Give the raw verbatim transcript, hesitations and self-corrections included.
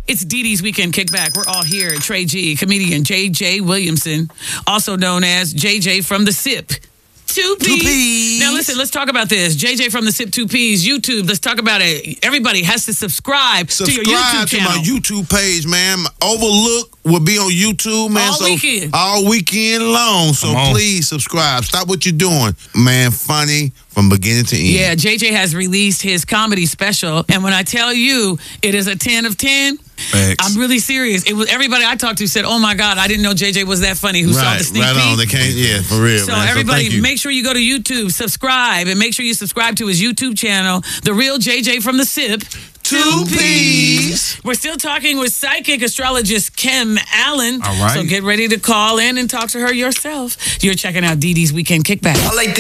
It's Dee Dee's Weekend Kickback. We're all here. Trey G, comedian J J Williamson, also known as J J from the SIP. Two P's. Two P's. Now listen, let's talk about this. J J from the SIP Two P's, YouTube. Let's talk about it. Everybody has to subscribe, subscribe to your YouTube to channel. my YouTube page, man. Overlook will be on YouTube, man. All so weekend. All weekend long. So please subscribe. Stop what you're doing. Man, funny from beginning to end. Yeah, J J has released his comedy special. And when I tell you it is a ten of ten, Facts. I'm really serious. It was everybody I talked to said, "Oh my God, I didn't know J J was that funny." Who right, saw the sneak right peek? on. They can't. Yeah, for real. So man. everybody, so make sure you go to YouTube, subscribe, and make sure you subscribe to his YouTube channel, The Real J J from the SIP. Two P's. We're still talking with psychic astrologist Kim Allen. All right. So get ready to call in and talk to her yourself. You're checking out Dee Dee's Weekend Kickback. I like